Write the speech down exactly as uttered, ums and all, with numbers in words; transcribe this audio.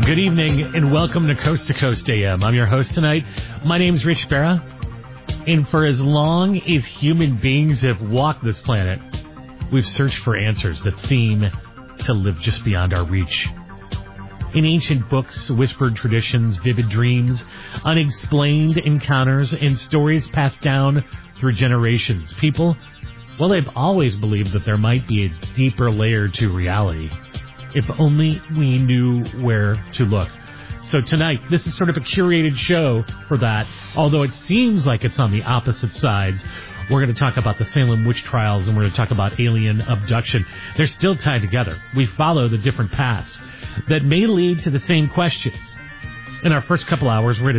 Good evening and welcome to Coast to Coast A M. I'm your host tonight. My name's Rich Barra. And for as long as human beings have walked this planet, we've searched for answers that seem to live just beyond our reach. In ancient books, whispered traditions, vivid dreams, unexplained encounters, and stories passed down through generations, people, well, they've always believed that there might be a deeper layer to reality, if only we knew where to look. So tonight, this is sort of a curated show for that, although it seems like it's on the opposite sides. We're going to talk about the Salem witch trials, and we're going to talk about alien abduction. They're still tied together. We follow the different paths that may lead to the same questions. In our first couple hours, we're going to